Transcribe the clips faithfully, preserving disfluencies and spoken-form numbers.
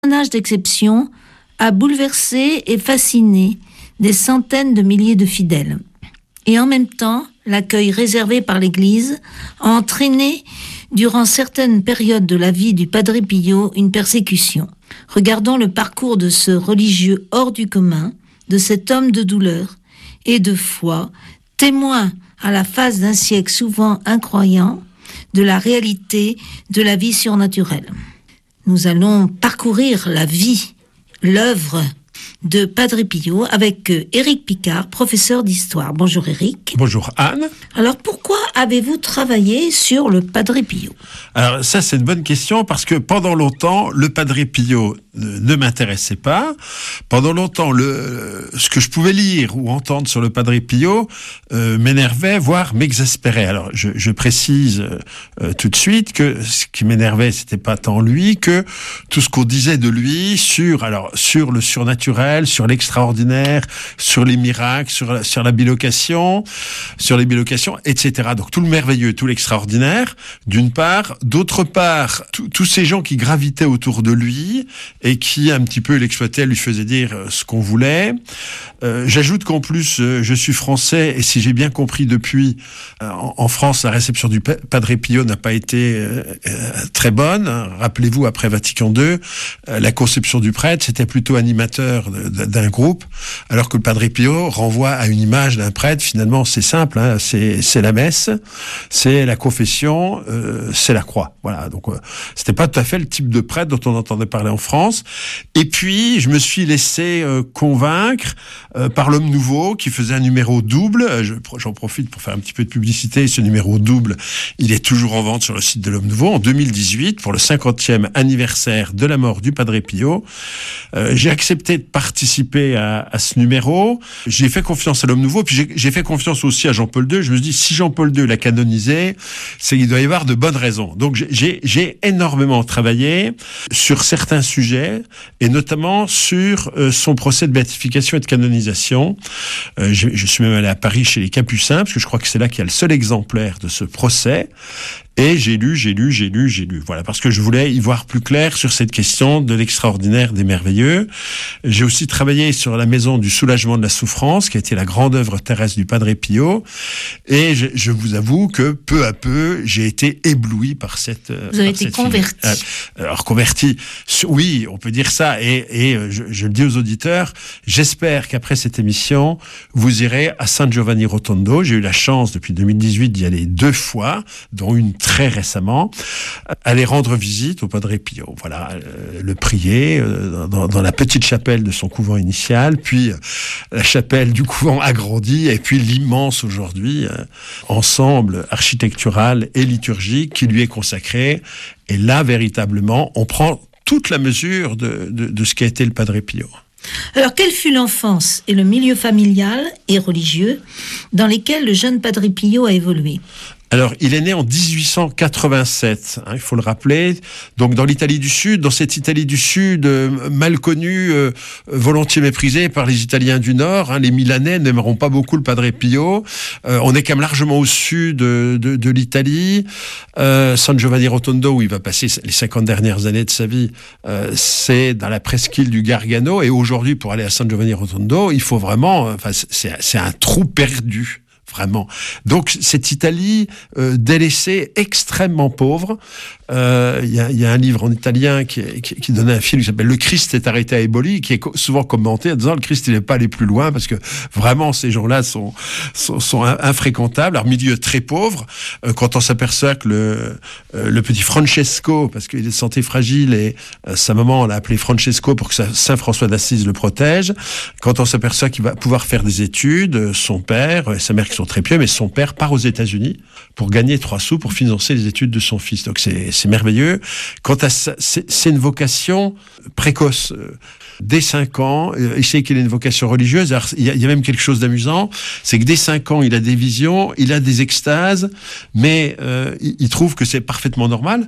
personnage d'exception a bouleversé et fasciné des centaines de milliers de fidèles. Et en même temps, l'accueil réservé par l'Église a entraîné, durant certaines périodes de la vie du Padre Pio, une persécution. Regardons le parcours de ce religieux hors du commun, de cet homme de douleur et de foi, témoin à la face d'un siècle souvent incroyant de la réalité de la vie surnaturelle. Nous allons parcourir la vie, l'œuvre de Padre Pio avec Éric Picard, professeur d'histoire. Bonjour Éric. Bonjour Anne. Alors pourquoi avez-vous travaillé sur le Padre Pio ? Alors ça c'est une bonne question parce que pendant longtemps le Padre Pio ne, ne m'intéressait pas. Pendant longtemps le, ce que je pouvais lire ou entendre sur le Padre Pio euh, m'énervait, voire m'exaspérait. Alors je, je précise euh, tout de suite que ce qui m'énervait c'était pas tant lui que tout ce qu'on disait de lui sur, alors, sur le surnaturel, sur l'extraordinaire, sur les miracles, sur la, sur la bilocation, sur les bilocations, et cetera. Donc tout le merveilleux, tout l'extraordinaire, d'une part. D'autre part, tous ces gens qui gravitaient autour de lui et qui un petit peu l'exploitaient, lui faisaient dire ce qu'on voulait. Euh, j'ajoute qu'en plus, euh, je suis français et si j'ai bien compris depuis, euh, en, en France, la réception du Padre Pio n'a pas été euh, euh, très bonne. Rappelez-vous, après Vatican deux, euh, la conception du prêtre, c'était plutôt animateur de, de, d'un groupe, alors que le Padre Pio renvoie à une image d'un prêtre. Finalement, c'est simple, hein, c'est, c'est la messe, c'est la confession, euh, c'est la croix. Voilà, donc euh, c'était pas tout à fait le type de prêtre dont on entendait parler en France. Et puis, je me suis laissé euh, convaincre euh, par l'Homme Nouveau, qui faisait un numéro double. Je, j'en profite pour faire un petit peu de publicité. Ce numéro double, il est toujours en vente sur le site de l'Homme Nouveau. En deux mille dix-huit, pour le cinquantième anniversaire de la mort du Padre Pio, euh, j'ai accepté de participer à, à ce numéro. J'ai fait confiance à l'Homme Nouveau, puis j'ai, j'ai fait confiance aussi à Jean-Paul deux. Je me suis dit, si Jean-Paul deux l'a canonisé, c'est qu'il doit y avoir de bonnes raisons. Donc j'ai, j'ai, j'ai énormément travaillé sur certains sujets, et notamment sur euh, son procès de béatification et de canonisation. Euh, je, je suis même allé à Paris chez les Capucins, parce que je crois que c'est là qu'il y a le seul exemplaire de ce procès. Et j'ai lu, j'ai lu, j'ai lu, j'ai lu. Voilà, parce que je voulais y voir plus clair sur cette question de l'extraordinaire, des merveilleux. J'ai aussi travaillé sur la maison du soulagement de la souffrance, qui a été la grande œuvre terrestre du Padre Pio. Et je, je vous avoue que peu à peu, j'ai été ébloui par cette. Vous avez été converti. Euh, alors converti, oui, on peut dire ça. Et, et je, je le dis aux auditeurs, j'espère qu'après cette émission, vous irez à San Giovanni Rotondo. J'ai eu la chance depuis deux mille dix-huit d'y aller deux fois, dont une très récemment, aller rendre visite au Padre Pio. Voilà, euh, le prier euh, dans, dans la petite chapelle de son couvent initial, puis euh, la chapelle du couvent agrandi, et puis l'immense aujourd'hui euh, ensemble architectural et liturgique qui lui est consacré. Et là, véritablement, on prend toute la mesure de, de, de ce qu'a été le Padre Pio. Alors, quelle fut l'enfance et le milieu familial et religieux dans lesquels le jeune Padre Pio a évolué ? Alors, il est né en dix-huit cent quatre-vingt-sept, hein, il faut le rappeler, donc dans l'Italie du Sud, dans cette Italie du Sud euh, mal connue, euh, volontiers méprisée par les Italiens du Nord. Hein, les Milanais n'aimeront pas beaucoup le Padre Pio. Euh, on est quand même largement au sud de, de, de l'Italie. Euh, San Giovanni Rotondo, où il va passer les cinquante dernières années de sa vie, euh, c'est dans la presqu'île du Gargano. Et aujourd'hui, pour aller à San Giovanni Rotondo, il faut vraiment... Enfin, c'est, c'est un trou perdu. Vraiment. Donc, cette Italie euh, délaissée, extrêmement pauvre. Il euh, y, y a un livre en italien qui, qui, qui donne un film qui s'appelle « Le Christ est arrêté à Eboli », qui est co- souvent commenté en disant « Le Christ, il n'est pas allé plus loin » parce que vraiment, ces gens-là sont, sont, sont infréquentables. Alors, milieu très pauvre. Euh, quand on s'aperçoit que le, euh, le petit Francesco, parce qu'il est de santé fragile et euh, sa maman l'a appelé Francesco pour que sa, Saint François d'Assise le protège, quand on s'aperçoit qu'il va pouvoir faire des études, son père et sa mère qui sont très pieux, mais son père part aux États-Unis pour gagner trois sous pour financer les études de son fils. Donc c'est, c'est merveilleux. Quant à ça, c'est, c'est une vocation précoce. Dès cinq ans, il sait qu'il a une vocation religieuse. Alors, il y a, il y a même quelque chose d'amusant, c'est que dès cinq ans, il a des visions, il a des extases, mais euh, il, il trouve que c'est parfaitement normal.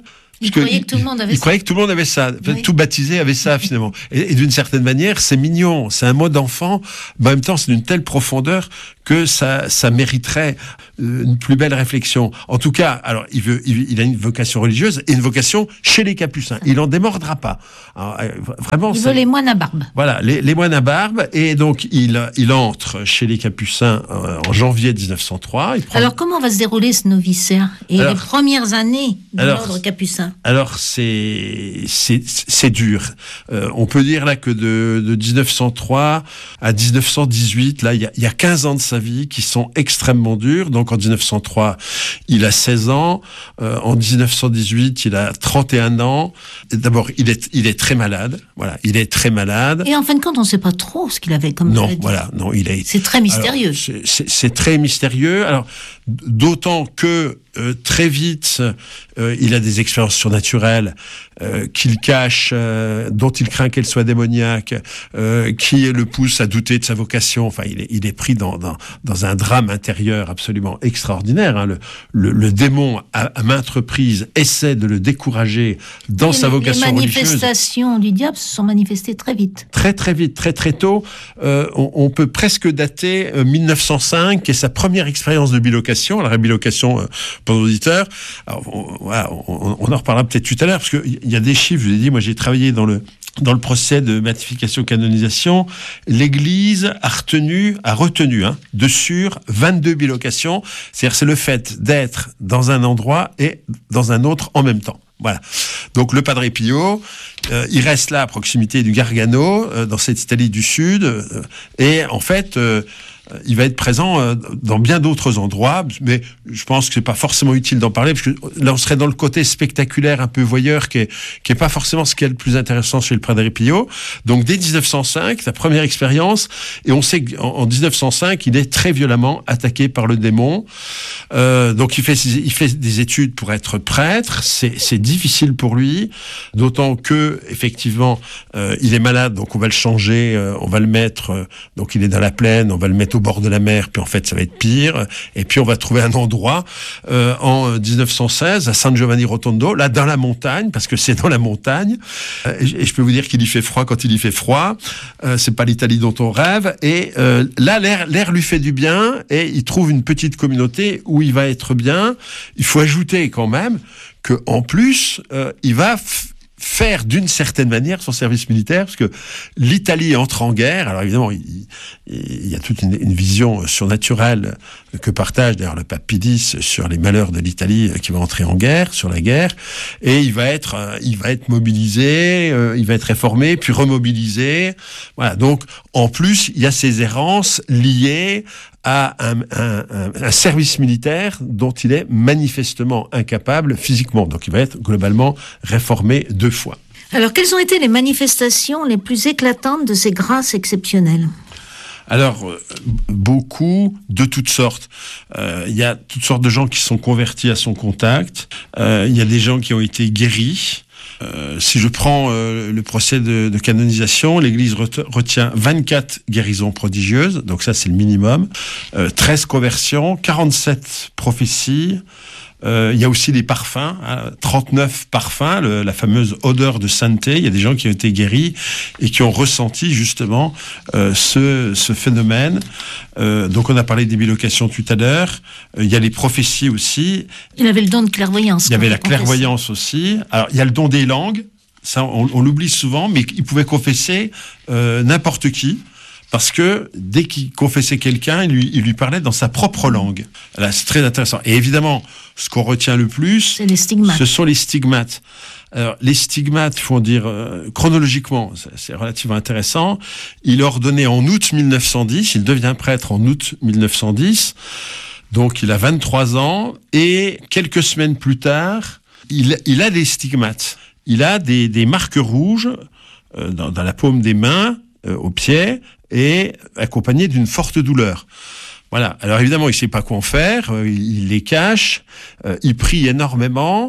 Il croyait que tout le monde avait il ça. croyait que tout le monde avait ça. Oui. Tout baptisé avait ça, finalement. Et, et d'une certaine manière, c'est mignon. C'est un mot d'enfant. Mais en même temps, c'est d'une telle profondeur que ça, ça mériterait une plus belle réflexion. En tout cas, alors, il, veut, il, il a une vocation religieuse et une vocation chez les Capucins. Il n'en démordra pas. Alors, vraiment, il ça, veut les moines à barbe. Voilà, les, les moines à barbe. Et donc, il, il entre chez les Capucins euh, en janvier dix-neuf cent trois. Il prend... Alors, comment va se dérouler ce noviciat et alors, les premières années de alors, l'ordre capucin? Alors, c'est, c'est, c'est dur. Euh, on peut dire là que de, de dix-neuf cent trois à dix-neuf cent dix-huit, là, il y a, il y a quinze ans de sa vie qui sont extrêmement durs. Donc, en dix-neuf cent trois, il a seize ans. Euh, en dix-neuf cent dix-huit, il a trente et un ans. Et d'abord, il est, il est très malade. Voilà, il est très malade. Et en fin de compte, on ne sait pas trop ce qu'il avait comme Non, maladie. voilà, non, il est. C'est très mystérieux. Alors, c'est, c'est, c'est très mystérieux. Alors, d'autant que euh, très vite, euh, il a des expériences surnaturelles euh, qu'il cache, euh, dont il craint qu'elles soient démoniaques, euh, qui le pousse à douter de sa vocation. Enfin, il est, il est pris dans, dans, dans un drame intérieur absolument extraordinaire. Hein. Le, le, le démon, à, à maintes reprises, essaie de le décourager dans Et sa les, vocation les religieuse. manifestations du diable se sont manifestées très vite. Très très vite, très très tôt. Euh, on, on peut presque dater euh, mille neuf cent cinq, qui est sa première expérience de bilocation. La bilocation, euh, pour l'auditeur, alors, on, voilà, on, on en reparlera peut-être tout à l'heure, parce qu'il y a des chiffres, je vous ai dit, moi j'ai travaillé dans le dans le procès de béatification-canonisation, l'Église a retenu, a retenu hein, de sur vingt-deux bilocations. C'est-à-dire, c'est le fait d'être dans un endroit et dans un autre en même temps. Voilà. Donc le Padre Pio, euh, il reste là à proximité du Gargano, euh, dans cette Italie du Sud, euh, et en fait, euh, il va être présent euh, dans bien d'autres endroits, mais je pense que c'est pas forcément utile d'en parler, parce que là on serait dans le côté spectaculaire, un peu voyeur, qui est, qui est pas forcément ce qui est le plus intéressant chez le Padre Pio. Donc dès dix-neuf cent cinq, sa première expérience, et on sait qu'en en dix-neuf cent cinq, il est très violemment attaqué par le démon. Euh, donc il fait, il fait des études pour être prêtre, c'est, c'est difficile pour lui, d'autant que effectivement euh, il est malade, donc on va le changer, euh, on va le mettre, euh, donc il est dans la plaine, on va le mettre au bord de la mer, puis en fait ça va être pire, et puis on va trouver un endroit euh, en dix-neuf cent seize à San Giovanni Rotondo, là dans la montagne, parce que c'est dans la montagne, euh, et, et je peux vous dire qu'il y fait froid quand il y fait froid, euh, c'est pas l'Italie dont on rêve, et euh, là l'air, l'air lui fait du bien, et il trouve une petite communauté où il va être bien. Il faut ajouter quand même que en plus euh, il va f- faire d'une certaine manière son service militaire, parce que l'Italie entre en guerre. Alors évidemment, il, il y a toute une, une vision surnaturelle que partage d'ailleurs le pape Pie X sur les malheurs de l'Italie qui va entrer en guerre, sur la guerre, et il va être, il va être mobilisé, euh, il va être réformé, puis remobilisé. Voilà. Donc en plus, il y a ces errances liées à un, un, un, un service militaire dont il est manifestement incapable physiquement. Donc il va être globalement réformé deux fois. Alors, quelles ont été les manifestations les plus éclatantes de ces grâces exceptionnelles ? Alors, euh, beaucoup, de toutes sortes. Euh, il y a toutes sortes de gens qui sont convertis à son contact. Euh, il y a des gens qui ont été guéris. Euh, si je prends euh, le procès de, de canonisation, l'Église ret- retient vingt-quatre guérisons prodigieuses, donc ça c'est le minimum, euh, treize conversions, quarante-sept prophéties. Euh, il y a aussi les parfums, hein, trente-neuf parfums, le, la fameuse odeur de sainteté. Il y a des gens qui ont été guéris et qui ont ressenti justement euh, ce, ce phénomène. Euh, donc on a parlé des bilocations tout à l'heure. Euh, il y a les prophéties aussi. Il avait le don de clairvoyance. Il y avait la clairvoyance aussi. Alors il y a le don des langues. Ça, on, on l'oublie souvent, mais il pouvait confesser euh, n'importe qui. Parce que dès qu'il confessait quelqu'un, il lui, il lui parlait dans sa propre langue. Là, c'est très intéressant. Et évidemment, ce qu'on retient le plus, c'est les stigmates. Ce sont les stigmates. Alors, les stigmates, il faut dire euh, chronologiquement, c'est, c'est relativement intéressant. Il est ordonné en août mille neuf cent dix. Il devient prêtre en août mille neuf cent dix. Donc, il a vingt-trois ans. Et quelques semaines plus tard, il, il a des stigmates. Il a des, des marques rouges euh, dans, dans la paume des mains, euh, aux pieds, et accompagné d'une forte douleur. Voilà. Alors évidemment, il ne sait pas quoi en faire, euh, il, il les cache, euh, il prie énormément,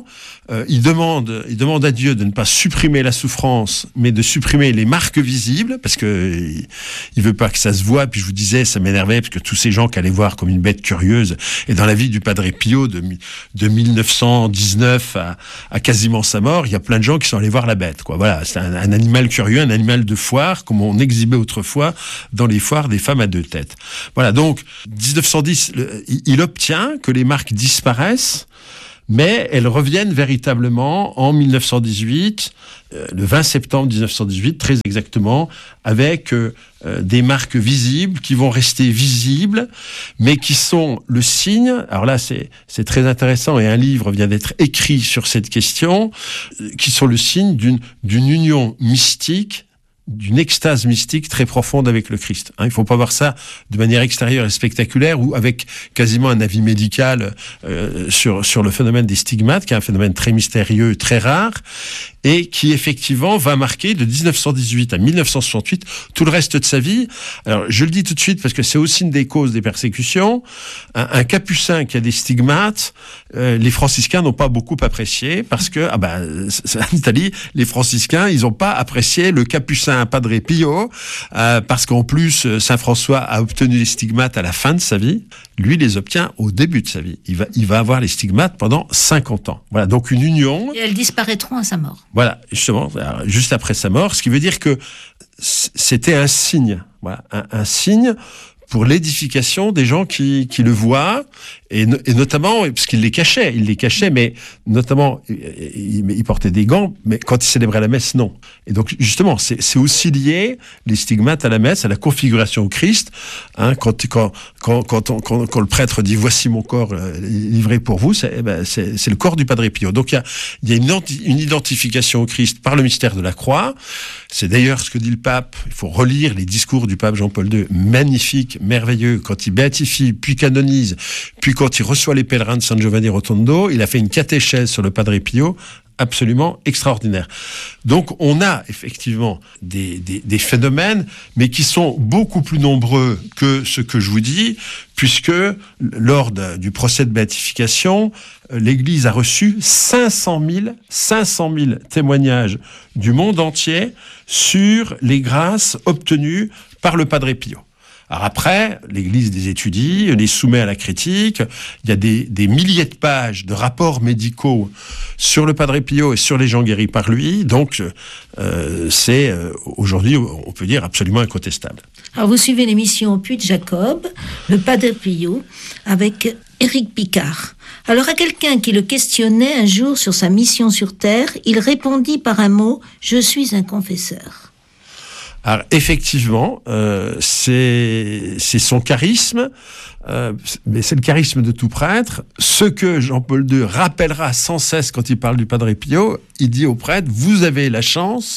euh, il demande, il demande à Dieu de ne pas supprimer la souffrance, mais de supprimer les marques visibles, parce que il, il veut pas que ça se voit. Puis je vous disais, ça m'énervait parce que tous ces gens qui allaient voir comme une bête curieuse, et dans la vie du Padre Pio de, de mille neuf cent dix-neuf à, à quasiment sa mort, il y a plein de gens qui sont allés voir la bête, quoi. Voilà, c'est un, un animal curieux, un animal de foire, comme on exhibait autrefois dans les foires des femmes à deux têtes. Voilà, donc dix-neuf cent dix, le, il, il obtient que les marques disparaissent, mais elles reviennent véritablement en mille neuf cent dix-huit, euh, le vingt septembre mille neuf cent dix-huit, très exactement, avec euh, euh, des marques visibles qui vont rester visibles, mais qui sont le signe, alors là c'est, c'est très intéressant, et un livre vient d'être écrit sur cette question, euh, qui sont le signe d'une, d'une union mystique, d'une extase mystique très profonde avec le Christ. Hein, il ne faut pas voir ça de manière extérieure et spectaculaire ou avec quasiment un avis médical euh, sur, sur le phénomène des stigmates, qui est un phénomène très mystérieux, très rare, et qui effectivement va marquer de dix-neuf cent dix-huit à mille neuf cent soixante-huit tout le reste de sa vie. Alors je le dis tout de suite parce que c'est aussi une des causes des persécutions. Un, un capucin qui a des stigmates, euh, les franciscains n'ont pas beaucoup apprécié parce que ah ben, en Italie, les franciscains, ils n'ont pas apprécié le capucin à Padre Pio, euh, parce qu'en plus, Saint François a obtenu les stigmates à la fin de sa vie. Lui, il les obtient au début de sa vie. Il va, il va avoir les stigmates pendant cinquante ans. Voilà, donc une union. Et elles disparaîtront à sa mort. Voilà, justement, juste après sa mort, ce qui veut dire que c'était un signe, voilà, un, un signe pour l'édification des gens qui, qui le voient, et, no, et notamment, parce qu'il les cachait, il les cachait, mais notamment, il, il portait des gants, mais quand il célébrait la messe, non. Et donc, justement, c'est, c'est aussi lié, les stigmates à la messe, à la configuration au Christ, hein, quand, quand, quand, quand, on, quand, quand le prêtre dit « Voici mon corps euh, livré pour vous », c'est, ben, c'est, c'est le corps du Padre Pio. Donc, il y a, il y a une, une identification au Christ par le mystère de la croix. C'est d'ailleurs ce que dit le pape. Il faut relire les discours du pape Jean-Paul deux, magnifiques, merveilleux, quand il béatifie, puis canonise, puis quand il reçoit les pèlerins de San Giovanni Rotondo, il a fait une catéchèse sur le Padre Pio absolument extraordinaire. Donc on a effectivement des, des, des phénomènes, mais qui sont beaucoup plus nombreux que ce que je vous dis, puisque lors de, du procès de béatification, l'Église a reçu cinq cent mille témoignages du monde entier sur les grâces obtenues par le Padre Pio. Alors après, l'Église les étudie, les soumet à la critique. Il y a des, des milliers de pages de rapports médicaux sur le Padre Pio et sur les gens guéris par lui. Donc, euh, c'est euh, aujourd'hui, on peut dire, absolument incontestable. Alors, vous suivez l'émission Puy de Jacob, le Padre Pio, avec Éric Picard. Alors, à quelqu'un qui le questionnait un jour sur sa mission sur Terre, il répondit par un mot « Je suis un confesseur ». Alors effectivement, euh, c'est c'est son charisme, euh, mais c'est le charisme de tout prêtre. Ce que Jean-Paul deux rappellera sans cesse quand il parle du Padre Pio, il dit au prêtre: vous avez la chance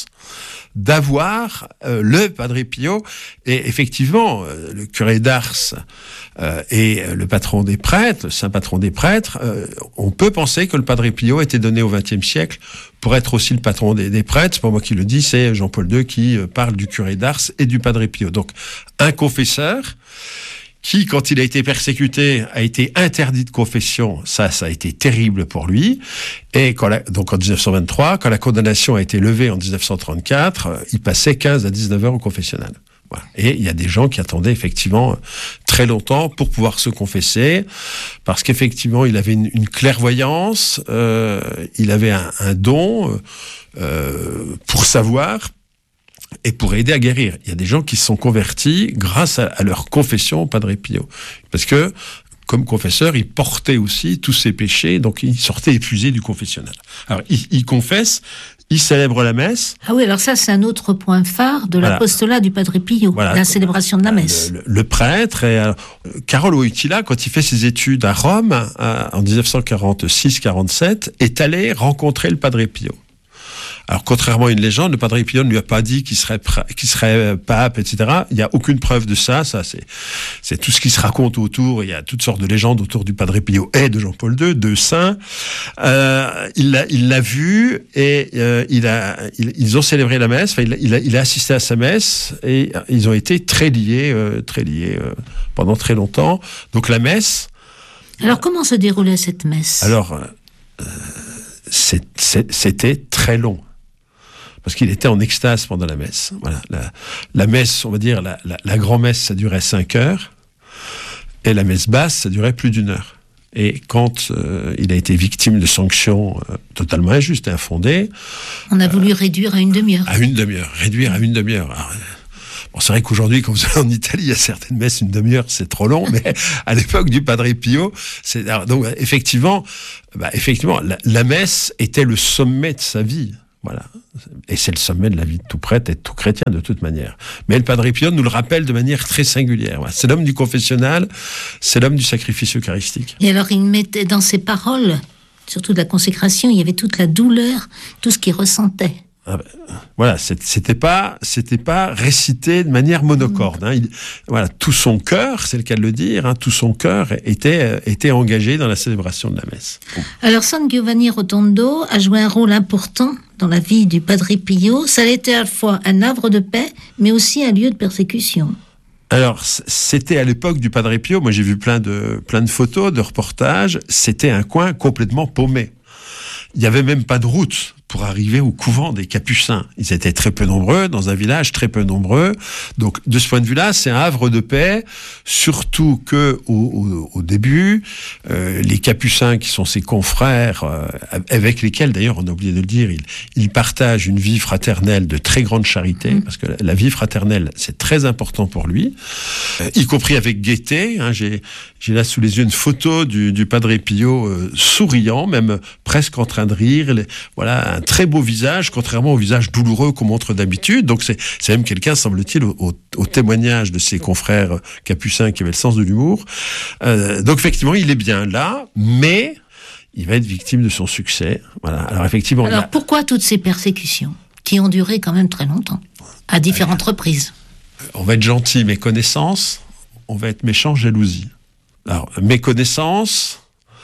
d'avoir euh, le Padre Pio. Et effectivement, euh, le curé d'Ars euh, et le patron des prêtres, le saint patron des prêtres, euh, on peut penser que le Padre Pio a été donné au vingtième siècle pour être aussi le patron des, des prêtres. C'est pas moi qui le dis, c'est Jean-Paul deux qui euh, parle du curé d'Ars et du Padre Pio. Donc, un confesseur qui, quand il a été persécuté, a été interdit de confession. Ça, ça a été terrible pour lui. Et quand la, donc en dix-neuf cent vingt-trois, quand la condamnation a été levée en dix-neuf cent trente-quatre, euh, il passait quinze à dix-neuf heures au confessionnal. Voilà. Et il y a des gens qui attendaient effectivement très longtemps pour pouvoir se confesser, parce qu'effectivement, il avait une, une clairvoyance, euh, il avait un, un don euh, pour savoir et pour aider à guérir. Il y a des gens qui se sont convertis grâce à, à leur confession au Padre Pio. Parce que, comme confesseur, il portait aussi tous ses péchés, donc il sortait épuisé du confessionnal. Alors, il, il confesse, il célèbre la messe. Ah oui, alors ça, c'est un autre point phare de Voilà. l'apostolat du Padre Pio, Voilà. la célébration de la messe. Le, le, le prêtre, et, euh, Carole Wojtyla, quand il fait ses études à Rome, euh, en dix-neuf cent quarante-six quarante-sept, est allé rencontrer le Padre Pio. Alors, contrairement à une légende, le Padre Pio ne lui a pas dit qu'il serait, qu'il serait pape, et cetera. Il n'y a aucune preuve de ça. Ça, c'est, c'est tout ce qui se raconte autour. Il y a toutes sortes de légendes autour du Padre Pio et de Jean-Paul deux, deux saints. Euh, il l'a, il l'a vu et euh, il a, il, ils ont célébré la messe. Enfin, il, il, a, il a assisté à sa messe et ils ont été très liés, euh, très liés euh, pendant très longtemps. Donc, la messe. Alors, comment se déroulait cette messe ? Alors. Euh, c'est, c'est, c'était très long. Parce qu'il était en extase pendant la messe. Voilà. La, la messe, on va dire, la, la, la grand-messe, ça durait cinq heures. Et la messe basse, ça durait plus d'une heure. Et quand euh, il a été victime de sanctions euh, totalement injustes et infondées... On a euh, voulu réduire à une demi-heure. À une demi-heure. Réduire à une demi-heure. Alors, bon, c'est vrai qu'aujourd'hui, quand vous allez en Italie, il y a certaines messes, une demi-heure, c'est trop long. Mais à l'époque du Padre Pio, c'est... Alors, donc, effectivement, bah, effectivement la, la messe était le sommet de sa vie. Voilà. Et c'est le sommet de la vie de tout prêtre et de tout chrétien, de toute manière. Mais le Padre Pio nous le rappelle de manière très singulière. Voilà. C'est l'homme du confessionnal, c'est l'homme du sacrifice eucharistique. Et alors, il mettait dans ses paroles, surtout de la consécration, il y avait toute la douleur, tout ce qu'il ressentait. Ah ben, voilà, c'était pas, c'était pas récité de manière monocorde. Hein. Il, voilà, tout son cœur, c'est le cas de le dire, hein, tout son cœur était, était engagé dans la célébration de la messe. Alors, San Giovanni Rotondo a joué un rôle important dans la vie du Padre Pio. Ça a été à la fois un havre de paix, mais aussi un lieu de persécution. Alors, c'était à l'époque du Padre Pio. Moi, j'ai vu plein de, plein de photos, de reportages. C'était un coin complètement paumé. Il n'y avait même pas de route pour arriver au couvent des Capucins. Ils étaient très peu nombreux, dans un village très peu nombreux. Donc, de ce point de vue-là, c'est un havre de paix, surtout que au, au, au début, euh, les Capucins, qui sont ses confrères, euh, avec lesquels, d'ailleurs, on a oublié de le dire, ils, ils partagent une vie fraternelle de très grande charité, mmh. parce que la, la vie fraternelle, c'est très important pour lui, euh, y compris avec gaieté. Hein, j'ai, j'ai là sous les yeux une photo du, du Padre Pio euh, souriant, même presque en train de rire. Les, voilà, un très beau visage, contrairement au visage douloureux qu'on montre d'habitude. Donc c'est, c'est même quelqu'un, semble-t-il, au, au, au témoignage de ses confrères capucins qui avaient le sens de l'humour. Euh, donc effectivement, il est bien là, mais il va être victime de son succès. Voilà. Alors effectivement. Alors a... pourquoi toutes ces persécutions qui ont duré quand même très longtemps, à différentes euh, reprises? On va être gentil, méconnaissance. On va être méchant, jalousie. Alors méconnaissance.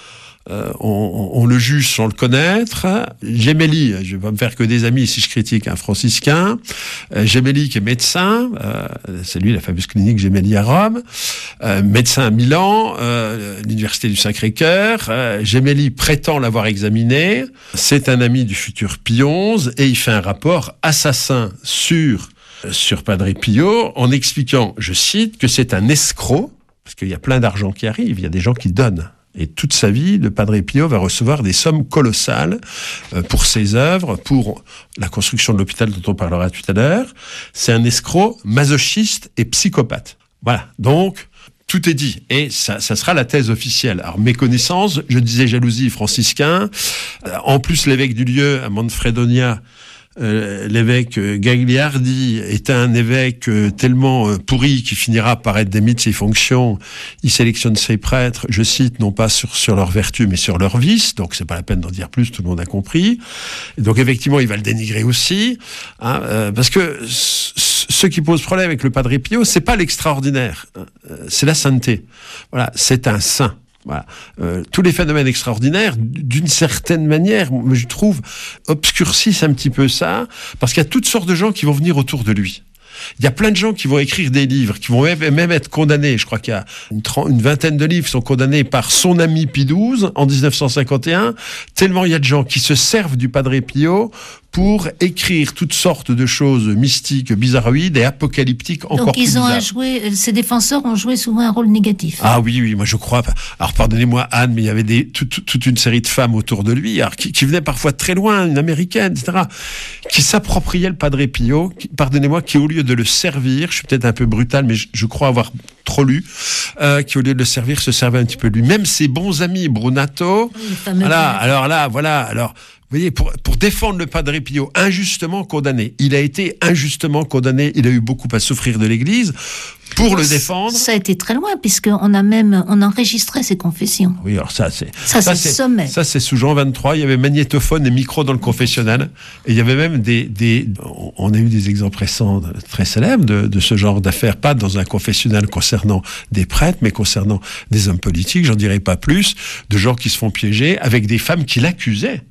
Euh, on, on le juge sans le connaître. Gemelli, je vais pas me faire que des amis si je critique un franciscain. Euh, Gemelli qui est médecin, euh, c'est lui la fameuse clinique Gemelli à Rome. Euh, médecin à Milan, euh, l'université du Sacré-Cœur. Euh, Gemelli prétend l'avoir examiné. C'est un ami du futur Pie onze et il fait un rapport assassin sur sur Padre Pio en expliquant, je cite, que c'est un escroc parce qu'il y a plein d'argent qui arrive, il y a des gens qui donnent. Et toute sa vie, le Padre Pio va recevoir des sommes colossales pour ses œuvres, pour la construction de l'hôpital dont on parlera tout à l'heure. C'est un escroc masochiste et psychopathe. Voilà, donc tout est dit. Et ça, ça sera la thèse officielle. Alors, méconnaissance, je disais jalousie, franciscain. En plus, l'évêque du lieu, à Manfredonia, Euh, l'évêque Gagliardi est un évêque euh, tellement euh, pourri qu'il finira par être démis de ses fonctions. Il sélectionne ses prêtres, je cite, non pas sur, sur leur vertu, mais sur leur vice. Donc, c'est pas la peine d'en dire plus, tout le monde a compris. Et donc, effectivement, il va le dénigrer aussi, hein, euh, parce que c- ce qui pose problème avec le Padre Pio, c'est pas l'extraordinaire, euh, c'est la sainteté. Voilà, c'est un saint. Voilà. Euh, tous les phénomènes extraordinaires, d'une certaine manière, je trouve, obscurcissent un petit peu ça, parce qu'il y a toutes sortes de gens qui vont venir autour de lui. Il y a plein de gens qui vont écrire des livres, qui vont même être condamnés. Je crois qu'il y a une, trente, une vingtaine de livres qui sont condamnés par son ami Pie douze en dix-neuf cent cinquante et un. Tellement il y a de gens qui se servent du Padre Pio pour écrire toutes sortes de choses mystiques, bizarroïdes et apocalyptiques encore Donc plus ils ont bizarres. à jouer, ces défenseurs ont joué souvent un rôle négatif. Ah oui, oui, moi je crois. Alors pardonnez-moi Anne, mais il y avait des, toute, toute une série de femmes autour de lui, alors, qui, qui venaient parfois de très loin, une américaine, et cetera, qui s'appropriaient le Padre Pio, qui, pardonnez-moi, qui au lieu de le servir, je suis peut-être un peu brutal, mais je, je crois avoir trop lu, euh, qui au lieu de le servir, se servait un petit peu de lui. Même ses bons amis, Brunato, oui, voilà, alors là, voilà, alors... Vous voyez, pour, pour défendre le Padre Pio, injustement condamné. Il a été injustement condamné, il a eu beaucoup à souffrir de l'Église. Pour le défendre... Ça a été très loin, puisqu'on a même on enregistrait ses confessions. Oui, alors ça, c'est... Ça, ça c'est le sommet. Ça, c'est sous Jean vingt-trois, il y avait magnétophone et micro dans le confessionnal. Et il y avait même des... des on a eu des exemples récents très célèbres de, de ce genre d'affaires, pas dans un confessionnal concernant des prêtres, mais concernant des hommes politiques, j'en dirai pas plus, de gens qui se font piéger avec des femmes qui l'accusaient.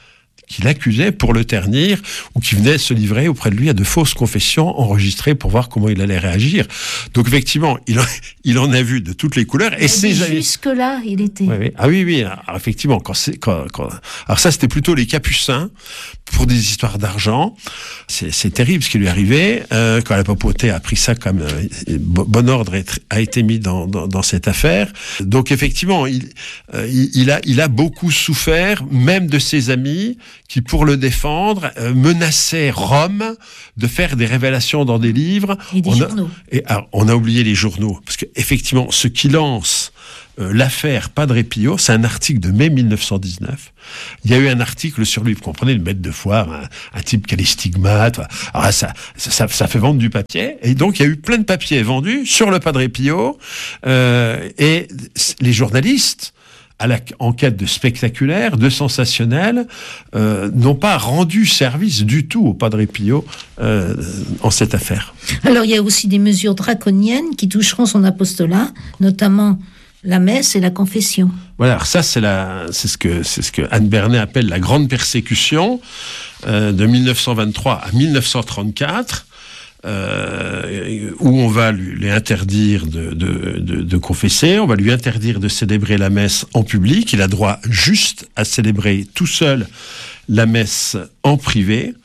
qui l'accusait pour le ternir ou qui venaient se livrer auprès de lui à de fausses confessions enregistrées pour voir comment il allait réagir. Donc effectivement, il en, il en a vu de toutes les couleurs. Et c'est jusque-là, il était... Oui, oui. Ah oui, oui. Alors, effectivement, quand c'est... Quand, quand... Alors ça, c'était plutôt les Capucins pour des histoires d'argent. C'est, c'est terrible ce qui lui est arrivé. Euh, quand la papauté a pris ça comme euh, bon ordre a été mis dans, dans, dans cette affaire. Donc effectivement, il, euh, il, il, a, il a beaucoup souffert, même de ses amis qui, pour le défendre, euh, menaçaient Rome de faire des révélations dans des livres. Et des on journaux. A, et, alors, on a oublié les journaux. Parce qu'effectivement, ce qui lance euh, l'affaire Padre Pio, c'est un article de mai mille neuf cent dix-neuf. Il y a eu un article sur lui. Vous comprenez, le maître de foire, un, un type qui a les stigmates. Alors ça, ça, ça fait vendre du papier. Et donc, il y a eu plein de papiers vendus sur le Padre Pio. Euh, et les journalistes, à la, en quête de spectaculaire, de sensationnel, euh, n'ont pas rendu service du tout au Padre Pio euh, en cette affaire. Alors, il y a aussi des mesures draconiennes qui toucheront son apostolat, notamment la messe et la confession. Voilà, alors ça, c'est, la, c'est, ce que, c'est ce que Anne Bernet appelle la grande persécution euh, de mille neuf cent vingt-trois à mille neuf cent trente-quatre. Euh, où on va lui, lui interdire de, de, de, de confesser, on va lui interdire de célébrer la messe en public. Il a droit juste à célébrer tout seul la messe en privé.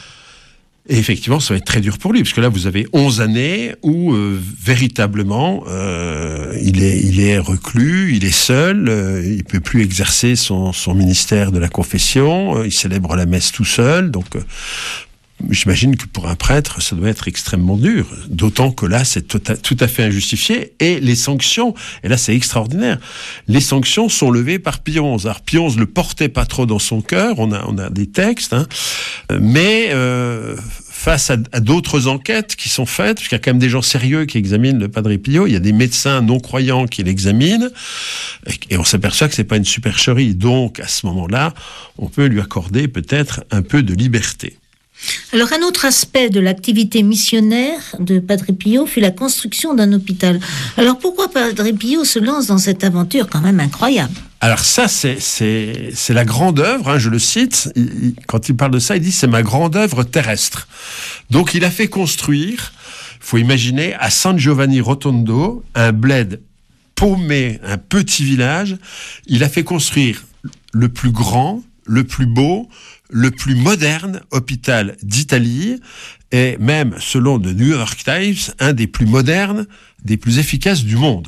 Et effectivement, ça va être très dur pour lui, parce que là, vous avez onze années où, euh, véritablement, euh, il est, il est reclus, il est seul, euh, il peut plus exercer son, son ministère de la confession, euh, il célèbre la messe tout seul, donc... Euh, J'imagine que pour un prêtre, ça doit être extrêmement dur. D'autant que là, c'est tout à, tout à fait injustifié. Et les sanctions, et là, c'est extraordinaire. Les sanctions sont levées par Pie onze. Alors, Pie onze le portait pas trop dans son cœur. On a, on a des textes, hein. Mais euh, face à, à d'autres enquêtes qui sont faites, parce qu'il y a quand même des gens sérieux qui examinent le Padre Pio, il y a des médecins non croyants qui l'examinent, et, et on s'aperçoit que c'est pas une supercherie. Donc, à ce moment-là, on peut lui accorder peut-être un peu de liberté. Alors, un autre aspect de l'activité missionnaire de Padre Pio fut la construction d'un hôpital. Alors, pourquoi Padre Pio se lance dans cette aventure quand même incroyable ? Alors ça, c'est, c'est, c'est la grande œuvre, hein, je le cite, il, il, quand il parle de ça, il dit « c'est ma grande œuvre terrestre ». Donc, il a fait construire, il faut imaginer, à San Giovanni Rotondo, un bled paumé, un petit village, il a fait construire le plus grand, le plus beau, le plus moderne hôpital d'Italie, et même, selon le New York Times, un des plus modernes, des plus efficaces du monde.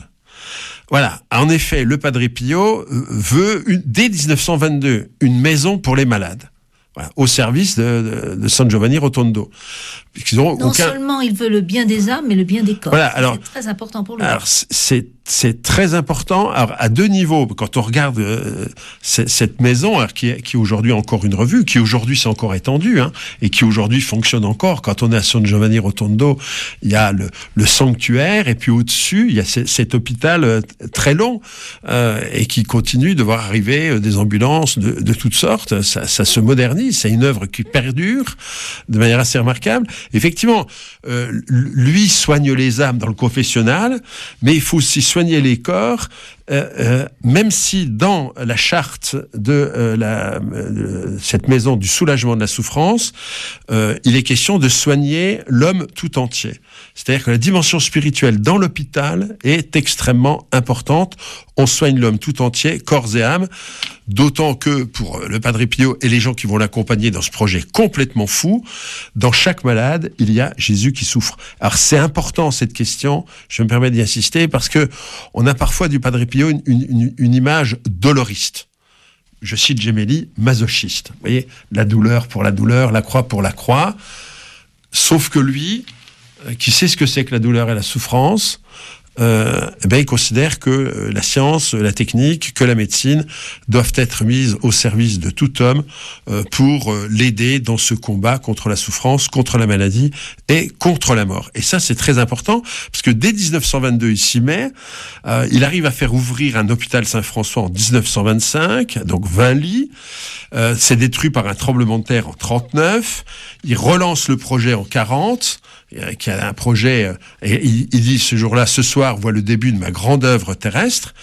Voilà. En effet, le Padre Pio veut, une, dès dix-neuf cent vingt-deux, une maison pour les malades. Voilà, au service de, de, de San Giovanni Rotondo. Ils ont non aucun... seulement il veut le bien des âmes, mais le bien des corps. Voilà, alors, c'est très important pour lui. Alors, c'est, c'est très important. Alors, à deux niveaux. Quand on regarde euh, c- cette maison, alors, qui, est, qui est aujourd'hui encore une revue, qui aujourd'hui s'est encore étendue, hein, et qui aujourd'hui fonctionne encore. Quand on est à San Giovanni Rotondo, il y a le, le sanctuaire, et puis au-dessus, il y a c- cet hôpital euh, très long, euh, et qui continue de voir arriver euh, des ambulances de, de toutes sortes. Ça, ça se modernise. C'est une œuvre qui perdure de manière assez remarquable. Effectivement, euh, lui soigne les âmes dans le confessionnal, mais il faut aussi soigner les corps, euh, euh, même si dans la charte de euh, la, euh, cette maison du soulagement de la souffrance, euh, il est question de soigner l'homme tout entier. C'est-à-dire que la dimension spirituelle dans l'hôpital est extrêmement importante. On soigne l'homme tout entier, corps et âme, d'autant que pour le Padre Pio et les gens qui vont l'accompagner dans ce projet complètement fou, dans chaque malade, il y a Jésus qui souffre. Alors c'est important cette question, je me permets d'y insister, parce que on a parfois du Padre Pio une, une, une image doloriste. Je cite Gemelli, masochiste. Vous voyez, la douleur pour la douleur, la croix pour la croix. Sauf que lui, qui sait ce que c'est que la douleur et la souffrance, euh, eh ben, il considère que la science, la technique, que la médecine doivent être mises au service de tout homme euh, pour euh, l'aider dans ce combat contre la souffrance, contre la maladie et contre la mort. Et ça, c'est très important, parce que dès dix-neuf cent vingt-deux, il s'y met. Euh, il arrive à faire ouvrir un hôpital Saint-François en dix-neuf cent vingt-cinq, donc vingt lits. Euh, c'est détruit par un tremblement de terre en trente-neuf. Il relance le projet en quarante, qui a un projet, et il, il dit ce jour-là, ce soir voit le début de ma grande œuvre terrestre,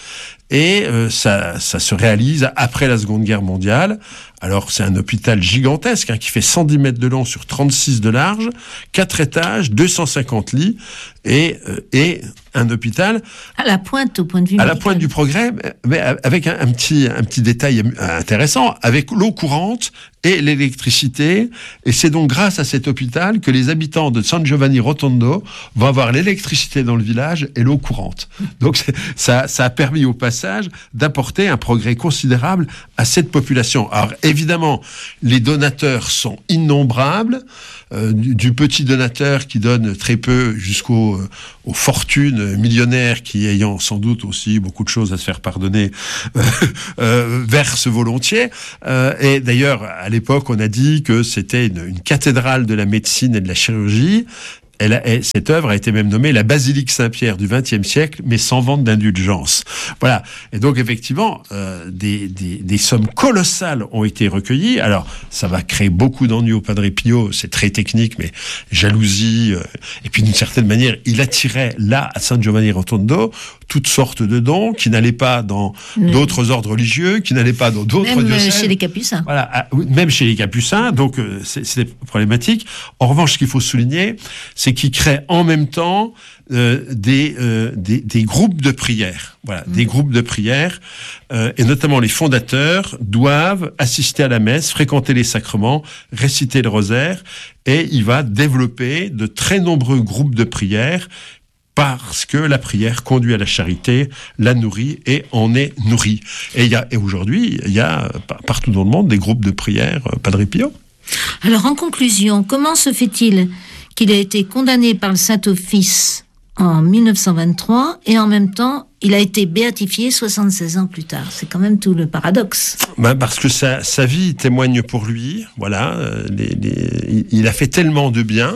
et euh, ça, ça se réalise après la Seconde Guerre mondiale. Alors, c'est un hôpital gigantesque, hein, qui fait cent dix mètres de long sur trente-six de large, quatre étages, deux cent cinquante lits, et, euh, et un hôpital... À la pointe, au point de vue À médical. la pointe du progrès, mais avec un, un, petit, un petit détail intéressant, avec l'eau courante et l'électricité. Et c'est donc grâce à cet hôpital que les habitants de San Giovanni Rotondo vont avoir l'électricité dans le village et l'eau courante. Donc, ça, ça a permis au passage d'apporter un progrès considérable à cette population. Alors, évidemment, les donateurs sont innombrables, euh, du, du petit donateur qui donne très peu jusqu'aux euh, aux fortunes millionnaires qui, ayant sans doute aussi beaucoup de choses à se faire pardonner, euh, euh, versent volontiers. Euh, et d'ailleurs, à l'époque, on a dit que c'était une, une cathédrale de la médecine et de la chirurgie. Elle a, elle, cette œuvre a été même nommée la basilique Saint-Pierre du vingtième siècle, mais sans vente d'indulgence. Voilà. Et donc, effectivement, euh, des, des, des sommes colossales ont été recueillies. Alors, ça va créer beaucoup d'ennuis au Padre Pio. C'est très technique, mais jalousie. Euh, et puis, d'une certaine manière, il attirait là, à San Giovanni Rotondo, toutes sortes de dons qui n'allaient pas dans mmh. d'autres ordres religieux, qui n'allaient pas dans d'autres même diocèses. Même chez les Capucins. Voilà. Même chez les Capucins. Donc, euh, c'est, c'est problématique. En revanche, ce qu'il faut souligner, c'est qui crée en même temps euh, des, euh, des, des groupes de prière. Voilà, mmh. des groupes de prière, euh, et notamment les fondateurs doivent assister à la messe, fréquenter les sacrements, réciter le rosaire, et il va développer de très nombreux groupes de prière parce que la prière conduit à la charité, la nourrit et en est nourrie. Et, il y a, et aujourd'hui, il y a partout dans le monde des groupes de prière Padre Pio. Alors, en conclusion, comment se fait-il qu'il a été condamné par le Saint-Office en mille neuf cent vingt-trois et en même temps, il a été béatifié soixante-seize ans plus tard? C'est quand même tout le paradoxe. Ben parce que sa, sa vie témoigne pour lui. Voilà, les, les, il a fait tellement de bien.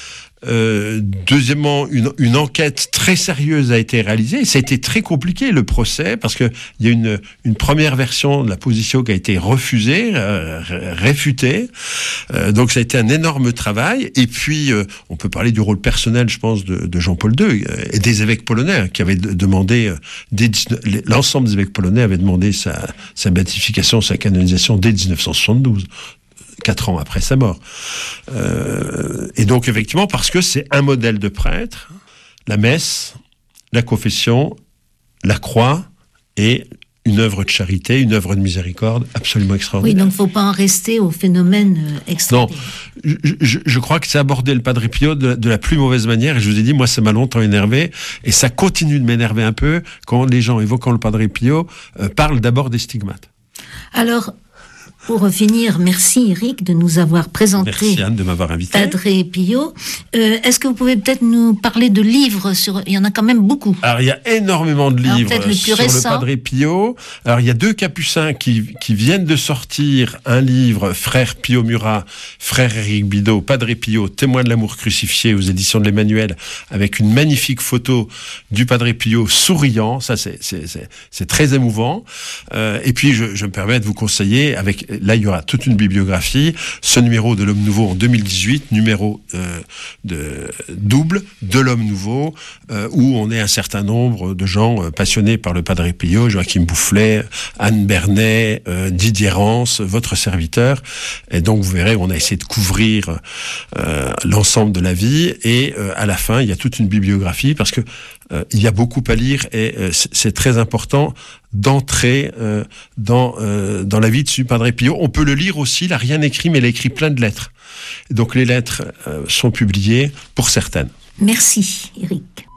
Euh, deuxièmement, une, une enquête très sérieuse a été réalisée. Ça a été très compliqué, le procès, parce que il y a une, une première version de la position qui a été refusée, euh, réfutée. Euh, donc ça a été un énorme travail. Et puis, euh, on peut parler du rôle personnel, je pense, de, de Jean-Paul deux euh, et des évêques polonais qui avaient demandé, euh, dès dix-neuf, l'ensemble des évêques polonais avaient demandé sa, sa béatification, sa canonisation dès dix-neuf cent soixante-douze. Quatre ans après sa mort. Euh, et donc, effectivement, parce que c'est un modèle de prêtre, la messe, la confession, la croix et une œuvre de charité, une œuvre de miséricorde absolument extraordinaire. Oui, donc il ne faut pas en rester au phénomène extraordinaire. Non, je, je, je crois que c'est aborder le Padre Pio de, de la plus mauvaise manière, et je vous ai dit, moi, ça m'a longtemps énervé, et ça continue de m'énerver un peu quand les gens évoquant le Padre Pio euh, parlent d'abord des stigmates. Alors, pour finir, merci Eric de nous avoir présenté. Merci Anne de m'avoir invité. Padre Pio. Euh, est-ce que vous pouvez peut-être nous parler de livres sur... Il y en a quand même beaucoup. Alors il y a énormément de livres Alors, le sur récent. le Padre Pio. Alors il y a deux capucins qui, qui viennent de sortir un livre, Frère Pio Murat, Frère Éric Bidot, Padre Pio, témoin de l'amour crucifié aux éditions de l'Emmanuel, avec une magnifique photo du Padre Pio souriant. Ça c'est, c'est, c'est, c'est très émouvant. Euh, et puis je, je me permets de vous conseiller avec... Là, il y aura toute une bibliographie. Ce numéro de l'Homme Nouveau en deux mille dix-huit, numéro euh, de, double de l'Homme Nouveau, euh, où on est un certain nombre de gens euh, passionnés par le Padre Pio, Joachim Boufflet, Anne Bernet, euh, Didier Rance, votre serviteur. Et donc, vous verrez, on a essayé de couvrir euh, l'ensemble de la vie. Et euh, à la fin, il y a toute une bibliographie, parce que euh, il y a beaucoup à lire, et euh, c'est, c'est très important d'entrer euh, dans euh, dans la vie de Padre Pio. On peut le lire aussi, il n'a rien écrit, mais il a écrit plein de lettres. Donc les lettres euh, sont publiées pour certaines. Merci Eric.